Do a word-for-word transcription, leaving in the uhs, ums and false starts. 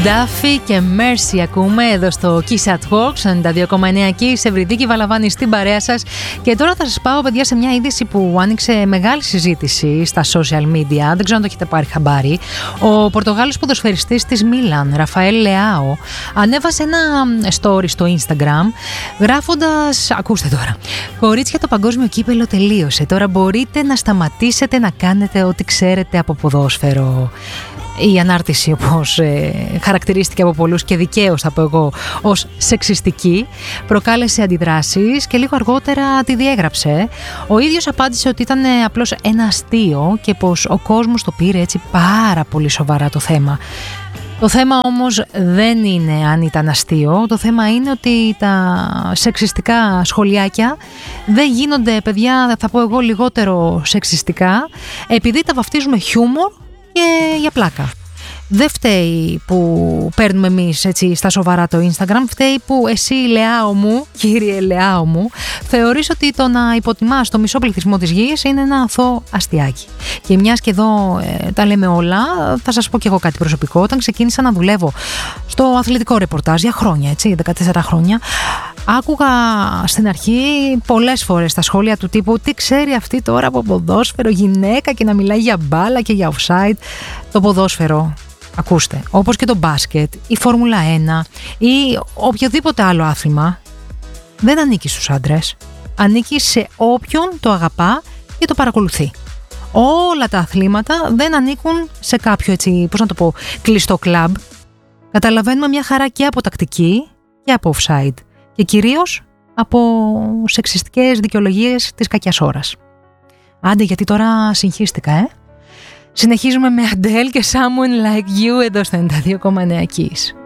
Duffy και Mercy ακούμε εδώ στο Kiss at Work ενενήντα δύο κόμμα εννέα Kiss, Ευρυδίκη Βαλαβάνη στην παρέα σας. Και τώρα θα σας πάω, παιδιά, σε μια είδηση που άνοιξε μεγάλη συζήτηση στα social media. Δεν ξέρω αν το έχετε πάρει χαμπάρι. Ο Πορτογάλος ποδοσφαιριστής της Μίλαν, Ραφαέλ Λεάο, ανέβασε ένα story στο Instagram γράφοντας, ακούστε τώρα, κορίτσια, το παγκόσμιο κύπελο τελείωσε. Τώρα μπορείτε να σταματήσετε να κάνετε ό,τι ξέρετε από ποδόσφαιρο. Η ανάρτηση, όπως ε, χαρακτηρίστηκε από πολλούς και δικαίως θα πω εγώ ως σεξιστική, προκάλεσε αντιδράσεις και λίγο αργότερα τη διέγραψε. Ο ίδιος απάντησε ότι ήταν απλώς ένα αστείο και πως ο κόσμος το πήρε έτσι πάρα πολύ σοβαρά το θέμα. Το θέμα όμως δεν είναι αν ήταν αστείο, το θέμα είναι ότι τα σεξιστικά σχολιάκια δεν γίνονται, παιδιά, θα πω εγώ, λιγότερο σεξιστικά επειδή τα βαφτίζουμε χιούμορ και για πλάκα. Δεν φταίει που παίρνουμε εμείς έτσι στα σοβαρά το Instagram, φταίει που εσύ, Λεάο μου, κύριε Λεάο μου, θεωρείς ότι το να υποτιμάς το μισό πληθυσμό της γης είναι ένα αθώο αστιάκι. Και μιας και εδώ ε, τα λέμε όλα, θα σας πω και εγώ κάτι προσωπικό. Όταν ξεκίνησα να δουλεύω στο αθλητικό ρεπορτάζ για χρόνια, έτσι, δεκατέσσερα χρόνια, άκουγα στην αρχή πολλές φορές τα σχόλια του τύπου «Τι ξέρει αυτή τώρα από ποδόσφαιρο, γυναίκα, και να μιλάει για μπάλα και για offside». Το ποδόσφαιρο, ακούστε, όπως και το μπάσκετ, η Φόρμουλα ένα ή οποιοδήποτε άλλο άθλημα, δεν ανήκει στους άντρες. Ανήκει σε όποιον το αγαπά και το παρακολουθεί. Όλα τα αθλήματα δεν ανήκουν σε κάποιο, έτσι, πώς να το πω, κλειστό κλαμπ. Καταλαβαίνουμε μια χαρά και από τακτική και από offside. Και κυρίως από σεξιστικές δικαιολογίες της κακιάς ώρας. Άντε, γιατί τώρα συγχύστηκα, ε. Συνεχίζουμε με Adele και Someone Like You εδώ στο ενενήντα δύο κόμμα εννέα Kiss.